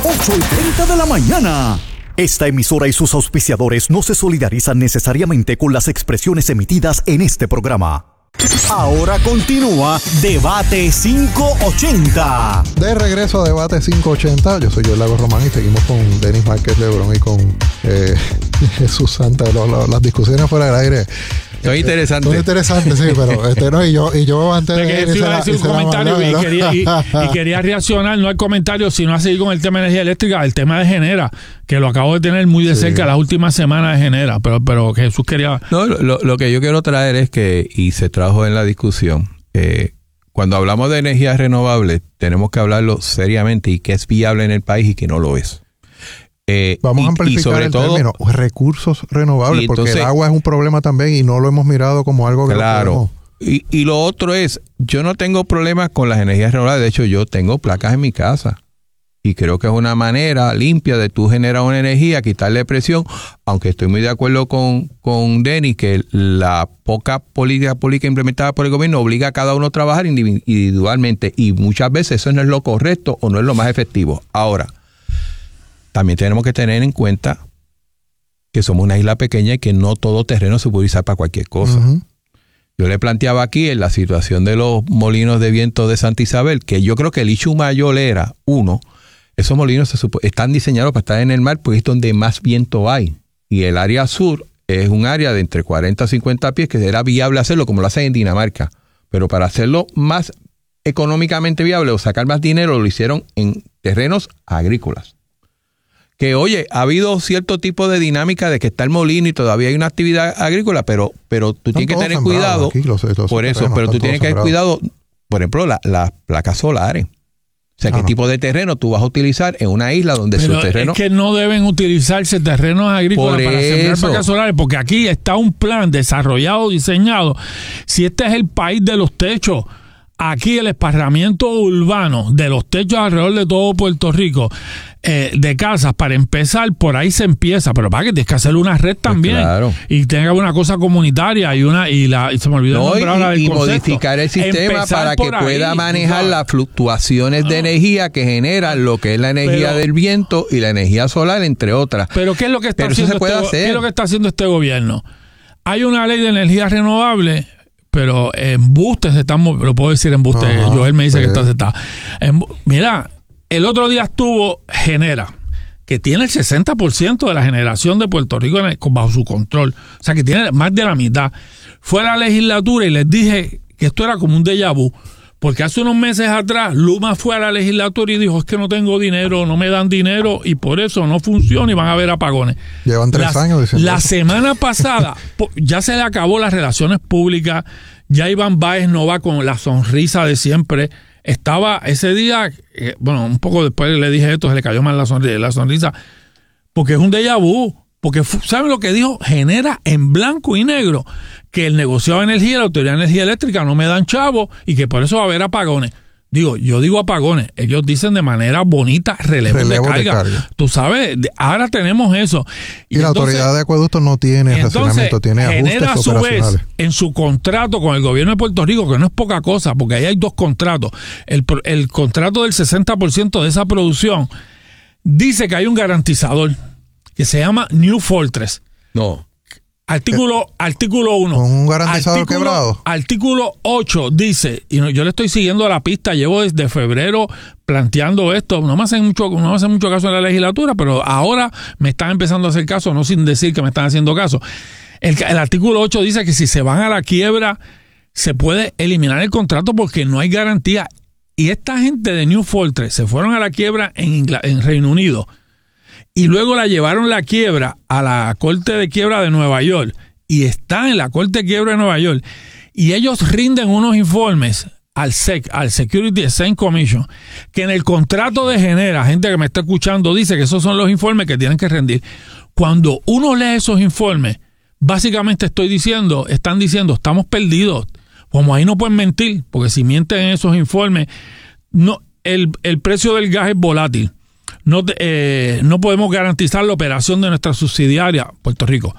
8:30 de la mañana. Esta emisora y sus auspiciadores no se solidarizan necesariamente con las expresiones emitidas en este programa. Ahora continúa Debate 580. De regreso a Debate 580, yo soy Lago Román y seguimos con Denis Márquez Lebrón y con Jesús Santa. Las discusiones fuera del aire son interesantes. Son interesantes, sí, pero no, y yo antes de eso iba a decir un comentario y quería reaccionar no al comentario, sino a seguir con el tema de energía eléctrica, el tema de Genera, que lo acabo de tener muy de cerca las últimas semanas de Genera, pero Jesús quería... No, lo que yo quiero traer es que, y se trajo en la discusión, cuando hablamos de energías renovables, tenemos que hablarlo seriamente y que es viable en el país y que no lo es. Vamos a amplificar sobre el término recursos renovables, porque entonces, el agua es un problema también y no lo hemos mirado como algo que claro. Y lo otro es, yo no tengo problemas con las energías renovables. De hecho, yo tengo placas en mi casa y creo que es una manera limpia de tú generar una energía, quitarle presión, aunque estoy muy de acuerdo con Denis que la poca política pública implementada por el gobierno obliga a cada uno a trabajar individualmente y muchas veces eso no es lo correcto o no es lo más efectivo. Ahora, también tenemos que tener en cuenta que somos una isla pequeña y que no todo terreno se puede usar para cualquier cosa. Uh-huh. Yo le planteaba aquí en la situación de los molinos de viento de Santa Isabel, que yo creo que el issue mayor era, esos molinos están diseñados para estar en el mar porque es donde más viento hay. Y el área sur es un área de entre 40 a 50 pies que era viable hacerlo como lo hacen en Dinamarca. Pero para hacerlo más económicamente viable o sacar más dinero lo hicieron en terrenos agrícolas. Que, oye, ha habido cierto tipo de dinámica de que está el molino y todavía hay una actividad agrícola, pero tú tienes que tener cuidado. Aquí, por eso, pero tú tienes que tener cuidado, por ejemplo, las placas solares. O sea, qué tipo de terreno tú vas a utilizar en una isla donde su terreno... Es que no deben utilizarse terrenos agrícolas para sembrar placas solares, porque aquí está un plan desarrollado, diseñado. Si este es el país de los techos, aquí el esparramiento urbano de los techos alrededor de todo Puerto Rico, de casas, para empezar, por ahí se empieza, pero para que tienes que hacer una red también, claro. Y tenga una cosa comunitaria y se me olvidó nombrar ahora del concepto. Modificar el sistema para que pueda manejar las fluctuaciones de energía que generan lo que es la energía del viento y la energía solar, entre otras. Pero ¿qué es lo que está haciendo ¿qué es lo que está haciendo este gobierno? Hay una ley de energía renovable, pero embustes lo puedo decir embustes. Joel me dice que está. Mira, el otro día estuvo Genera, que tiene el 60% de la generación de Puerto Rico bajo su control. O sea, que tiene más de la mitad. Fue a la legislatura y les dije que esto era como un déjà vu. Porque hace unos meses atrás, Luma fue a la legislatura y dijo, es que no tengo dinero, no me dan dinero y por eso no funciona y van a haber apagones. Llevan 3 años diciendo La semana pasada ya se le acabó las relaciones públicas, ya Iván Báez no va con la sonrisa de siempre. Estaba ese día, un poco después le dije esto, se le cayó mal la sonrisa, porque es un déjà vu. Porque, ¿saben lo que dijo? Genera en blanco y negro que el negociado de energía, la Autoridad de Energía Eléctrica no me dan chavo y que por eso va a haber apagones. Yo digo apagones, ellos dicen de manera bonita relevo de carga. Tú sabes, ahora tenemos eso. Y la Autoridad de Acueductos no tiene racionamiento, tiene ajustes a su operacionales. Vez, en su contrato con el gobierno de Puerto Rico, que no es poca cosa, porque ahí hay 2 contratos, el contrato del 60% de esa producción dice que hay un garantizador que se llama New Fortress. No. Artículo 1. ¿Con un garantizador quebrado? Artículo 8 dice, y yo le estoy siguiendo la pista, llevo desde febrero planteando esto, no me hacen mucho caso en la legislatura, pero ahora me están empezando a hacer caso, no sin decir que me están haciendo caso. El artículo 8 dice que si se van a la quiebra, se puede eliminar el contrato porque no hay garantía. Y esta gente de New Fortress se fueron a la quiebra en Reino Unido. Y luego la llevaron la quiebra a la Corte de Quiebra de Nueva York. Y está en la Corte de Quiebra de Nueva York. Y ellos rinden unos informes al SEC, al Security Exchange Commission, que en el contrato de Genera, gente que me está escuchando, dice que esos son los informes que tienen que rendir. Cuando uno lee esos informes, básicamente están diciendo, estamos perdidos. Como ahí no pueden mentir, porque si mienten en esos informes, el precio del gas es volátil. No podemos garantizar la operación de nuestra subsidiaria, Puerto Rico.